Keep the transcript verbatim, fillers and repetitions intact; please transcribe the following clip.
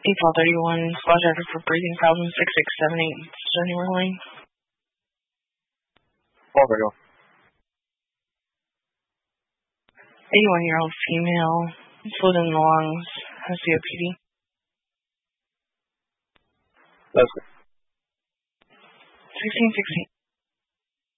April thirty-one, squad driver for breathing problems, six six seven eight, starting anywhere lane. Over you. eighty-one-year-old female, fluid in the lungs, has C O P D. Leslie. sixteen sixteen.